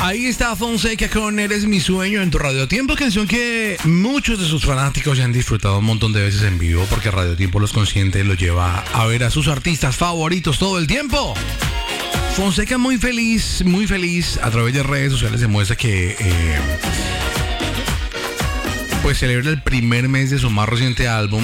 Ahí está Fonseca con Eres mi sueño en tu Radio Tiempo, canción que muchos de sus fanáticos ya han disfrutado un montón de veces en vivo, porque Radio Tiempo los consiente, los lleva a ver a sus artistas favoritos todo el tiempo. Fonseca muy feliz, a través de redes sociales demuestra que pues celebra el primer mes de su más reciente álbum.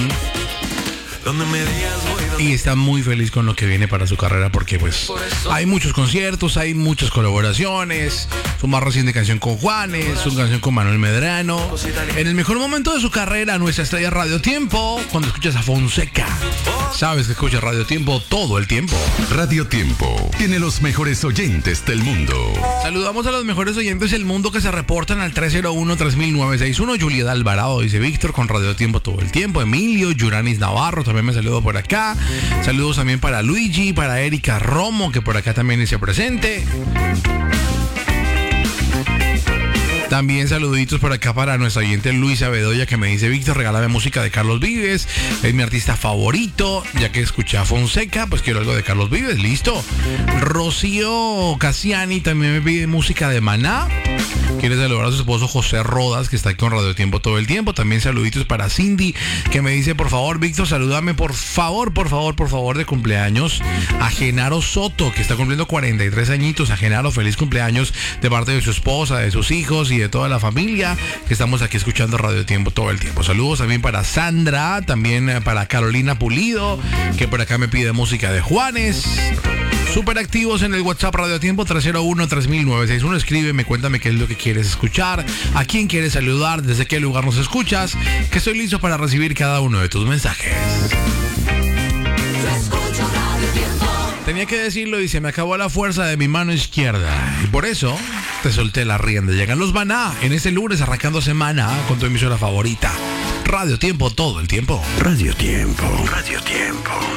Y está muy feliz con lo que viene para su carrera, porque pues hay muchos conciertos, hay muchas colaboraciones, su más reciente canción con Juanes, su canción con Manuel Medrano. En el mejor momento de su carrera, nuestra estrella Radio Tiempo, cuando escuchas a Fonseca, sabes que escuchas Radio Tiempo todo el tiempo. Radio Tiempo tiene los mejores oyentes del mundo. Saludamos a los mejores oyentes del mundo que se reportan al 301-3961. Julieta Alvarado dice Víctor con Radio Tiempo todo el tiempo. Emilio Yuranis Navarro también me saludo por acá. Saludos también para Luigi, para Erika Romo, que por acá también dice presente. También saluditos por acá para nuestra oyente Luisa Bedoya, que me dice Víctor, regálame música de Carlos Vives, es mi artista favorito, ya que escuché a Fonseca, pues quiero algo de Carlos Vives, listo. Rocío Cassiani también me pide música de Maná, quiere saludar a su esposo José Rodas, que está aquí con Radio Tiempo todo el tiempo. También saluditos para Cindy, que me dice, por favor Víctor, salúdame por favor de cumpleaños a Genaro Soto, que está cumpliendo 43 añitos. A Genaro, feliz cumpleaños de parte de su esposa, de sus hijos y de toda la familia, que estamos aquí escuchando Radio Tiempo todo el tiempo. Saludos también para Sandra, también para Carolina Pulido, que por acá me pide música de Juanes. Súper activos en el WhatsApp Radio Tiempo 301-3961. Escríbeme, cuéntame qué es lo que quieres escuchar, a quién quieres saludar, desde qué lugar nos escuchas, que estoy listo para recibir cada uno de tus mensajes. Tenía que decirlo y se me acabó la fuerza de mi mano izquierda, y por eso te solté la rienda. Llegan los Maná en este lunes arrancando semana con tu emisora favorita. Radio Tiempo todo el tiempo. Radio Tiempo. Radio Tiempo.